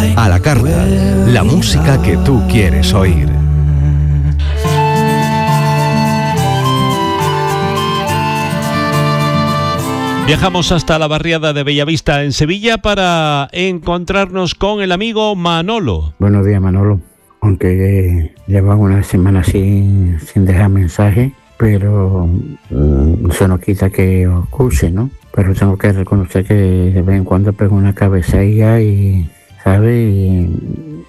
A la carta, la música que tú quieres oír. Viajamos hasta la barriada de Bellavista en Sevilla para encontrarnos con el amigo Manolo. Buenos días, Manolo. Aunque lleva una semana sin dejar mensaje, pero eso no quita que os escuche, ¿no? Pero tengo que reconocer que de vez en cuando pego una cabecilla y, ¿sabes? Y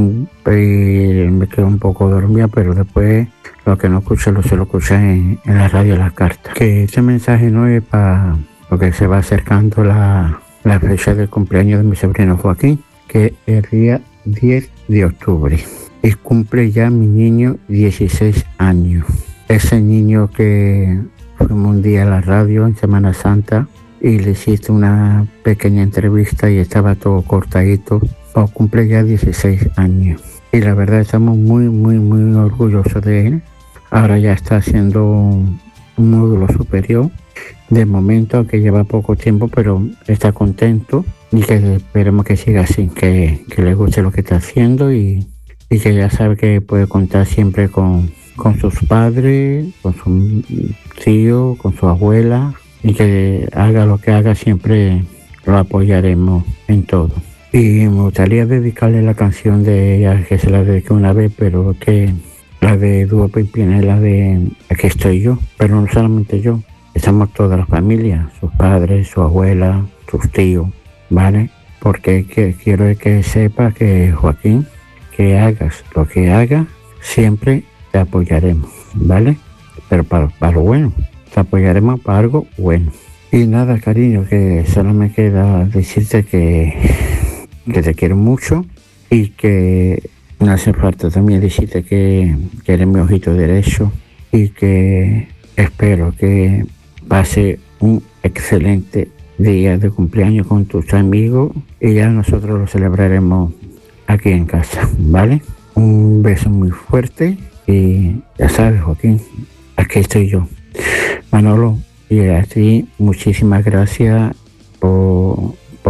me quedo un poco dormida, pero después lo que no escucho se lo escucha en la radio Las Cartas. Que este mensaje no es para... porque se va acercando la fecha del cumpleaños de mi sobrino Joaquín, que es el día 10 de octubre. Y cumple ya mi niño 16 años. Ese niño que fuimos un día a la radio en Semana Santa y le hiciste una pequeña entrevista y estaba todo cortadito, pues cumple ya 16 años. Y la verdad estamos muy, muy, muy orgullosos de él. Ahora ya está haciendo un módulo superior. De momento, que lleva poco tiempo, pero está contento y que esperemos que siga así, que le guste lo que está haciendo y que ya sabe que puede contar siempre con sus padres, con su tío, con su abuela, y que haga lo que haga siempre lo apoyaremos en todo. Y me gustaría dedicarle la canción de ella, que se la dediqué una vez, pero que la de Dúo Pimpina es la de Aquí estoy yo, pero no solamente yo. Estamos toda la familia, sus padres, su abuela, sus tíos, ¿vale? Porque quiero que sepa que, Joaquín, que hagas lo que hagas, siempre te apoyaremos, ¿vale? Pero para lo bueno, te apoyaremos para algo bueno. Y nada, cariño, que solo me queda decirte que te quiero mucho y que no hace falta también decirte que eres mi ojito derecho y que espero que pase un excelente día de cumpleaños con tus amigos y ya nosotros lo celebraremos aquí en casa, ¿vale? Un beso muy fuerte y ya sabes, Joaquín, aquí estoy yo. Manolo, y a ti muchísimas gracias por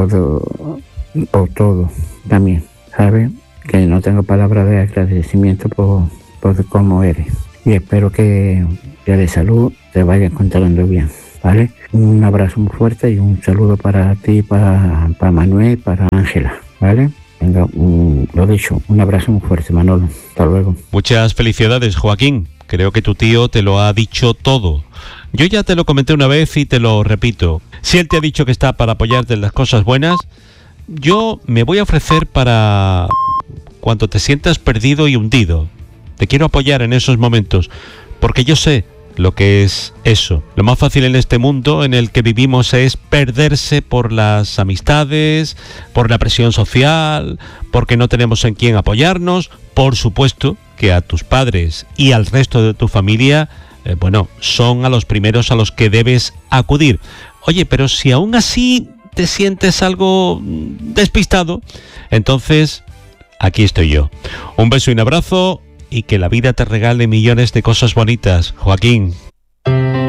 todo también, ¿sabes? Que no tengo palabras de agradecimiento por cómo eres. Y espero que de salud te vaya encontrando bien, ¿vale? Un abrazo muy fuerte y un saludo para ti, para Manuel, para Ángela, ¿vale? Venga, lo dicho, un abrazo muy fuerte, Manolo. Hasta luego. Muchas felicidades, Joaquín. Creo que tu tío te lo ha dicho todo. Yo ya te lo comenté una vez y te lo repito. Si él te ha dicho que está para apoyarte en las cosas buenas, yo me voy a ofrecer para cuando te sientas perdido y hundido. Te quiero apoyar en esos momentos, porque yo sé lo que es eso. Lo más fácil en este mundo en el que vivimos es perderse por las amistades, por la presión social, porque no tenemos en quién apoyarnos. Por supuesto que a tus padres y al resto de tu familia, son a los primeros a los que debes acudir. Oye, pero si aún así te sientes algo despistado, entonces aquí estoy yo. Un beso y un abrazo y que la vida te regale millones de cosas bonitas, Joaquín.